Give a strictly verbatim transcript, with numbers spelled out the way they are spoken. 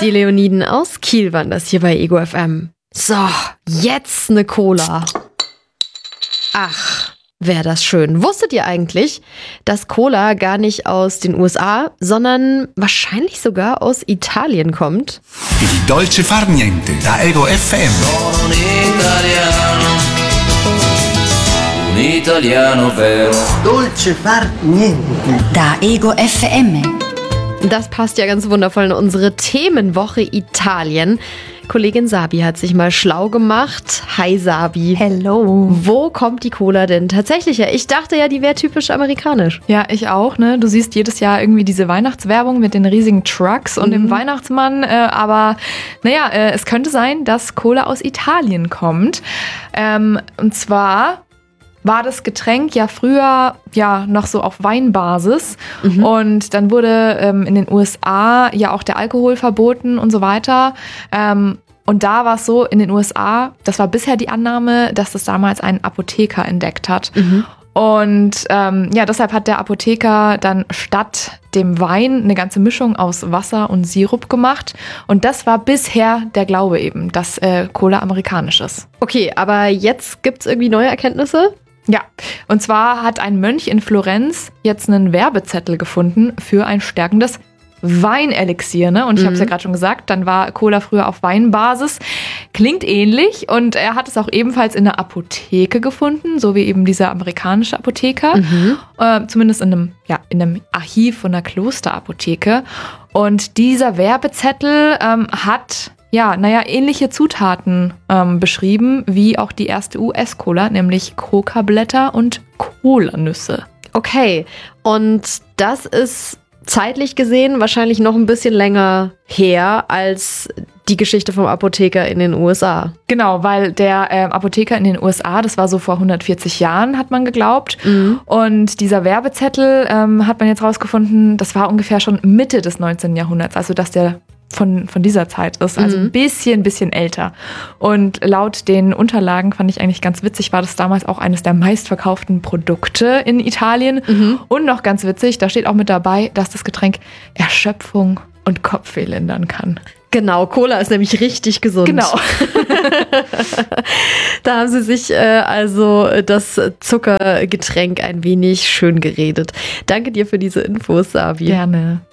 Die Leoniden aus Kiel waren das hier bei Ego F M. So, jetzt eine Cola. Ach, wäre das schön. Wusstet ihr eigentlich, dass Cola gar nicht aus den U S A, sondern wahrscheinlich sogar aus Italien kommt? Il dolce far niente da Ego F M. Sono un italiano, un italiano vero. Dolce far niente. Da Ego F M. Das passt ja ganz wundervoll in unsere Themenwoche Italien. Kollegin Sabi hat sich mal schlau gemacht. Hi Sabi. Hello. Wo kommt die Cola denn tatsächlich her? Ich dachte ja, die wäre typisch amerikanisch. Ja, ich auch, ne? Du siehst jedes Jahr irgendwie diese Weihnachtswerbung mit den riesigen Trucks und Mhm. dem Weihnachtsmann. Äh, aber naja, äh, es könnte sein, dass Cola aus Italien kommt. Ähm, und zwar war das Getränk ja früher ja noch so auf Weinbasis. Mhm. Und dann wurde ähm, in den U S A ja auch der Alkohol verboten und so weiter. Ähm, und da war es so, in den U S A, das war bisher die Annahme, dass das damals ein Apotheker entdeckt hat. Mhm. Und ähm, ja, deshalb hat der Apotheker dann statt dem Wein eine ganze Mischung aus Wasser und Sirup gemacht. Und das war bisher der Glaube eben, dass äh, Cola amerikanisch ist. Okay, aber jetzt gibt's irgendwie neue Erkenntnisse? Ja, und zwar hat ein Mönch in Florenz jetzt einen Werbezettel gefunden für ein stärkendes Weinelixier, ne? Und ich Mhm. habe es ja gerade schon gesagt, dann war Cola früher auf Weinbasis. Klingt ähnlich und er hat es auch ebenfalls in der Apotheke gefunden, so wie eben dieser amerikanische Apotheker. Mhm. Äh, zumindest in einem, ja, in einem Archiv von der Klosterapotheke. Und dieser Werbezettel ähm, hat ja, naja, ähnliche Zutaten ähm, beschrieben wie auch die erste U S-Cola, nämlich Kokablätter und Kolanüsse. Okay, und das ist zeitlich gesehen wahrscheinlich noch ein bisschen länger her als die Geschichte vom Apotheker in den U S A. Genau, weil der ähm, Apotheker in den U S A, das war so vor hundertvierzig Jahren, hat man geglaubt. Mhm. Und dieser Werbezettel ähm, hat man jetzt rausgefunden, das war ungefähr schon Mitte des neunzehnten Jahrhunderts, also dass der von, von dieser Zeit ist, also Mhm. ein bisschen, bisschen älter. Und laut den Unterlagen fand ich eigentlich ganz witzig, war das damals auch eines der meistverkauften Produkte in Italien. Mhm. Und noch ganz witzig, da steht auch mit dabei, dass das Getränk Erschöpfung und Kopfweh lindern kann. Genau, Cola ist nämlich richtig gesund. Genau. Da haben sie sich äh, also das Zuckergetränk ein wenig schön geredet. Danke dir für diese Infos, Sabi. Gerne.